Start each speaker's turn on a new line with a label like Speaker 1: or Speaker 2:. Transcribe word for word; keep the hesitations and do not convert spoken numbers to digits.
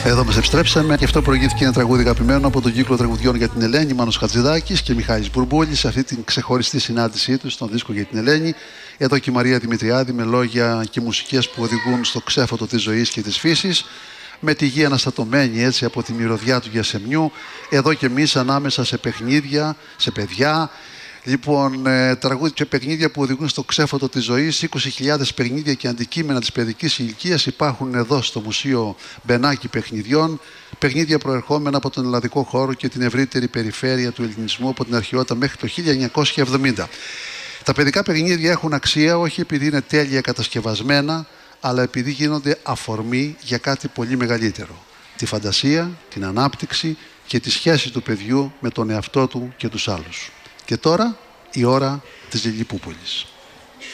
Speaker 1: Εδώ μας επιστρέψαμε και αυτό προηγήθηκε ένα τραγούδι αγαπημένο από τον κύκλο τραγουδιών για την Ελένη, Μάνος Χατζηδάκης και Μιχάλης Μπουρμπούλης, σε αυτή την ξεχωριστή συνάντησή τους στον δίσκο για την Ελένη. Εδώ και η Μαρία Δημητριάδη με λόγια και μουσικές που οδηγούν στο ξέφωτο της ζωής και της φύσης, με τη γη αναστατωμένη έτσι από τη μυρωδιά του Γεσεμιού. Εδώ και εμείς ανάμεσα σε παιχνίδια, σε παιδιά. Λοιπόν, ε, τραγούδια και παιχνίδια που οδηγούν στο ξέφωτο της ζωής. είκοσι χιλιάδες παιχνίδια και αντικείμενα της παιδικής ηλικίας υπάρχουν εδώ στο Μουσείο Μπενάκη Παιχνιδιών. Παιχνίδια προερχόμενα από τον ελλαδικό χώρο και την ευρύτερη περιφέρεια του ελληνισμού από την αρχαιότητα μέχρι το χίλια εννιακόσια εβδομήντα. Τα παιδικά παιχνίδια έχουν αξία όχι επειδή είναι τέλεια κατασκευασμένα, αλλά επειδή γίνονται αφορμή για κάτι πολύ μεγαλύτερο. Τη φαντασία, την ανάπτυξη και τη σχέση του παιδιού με τον εαυτό του και τους άλλους. Και τώρα η ώρα της Λιλιπούπολης.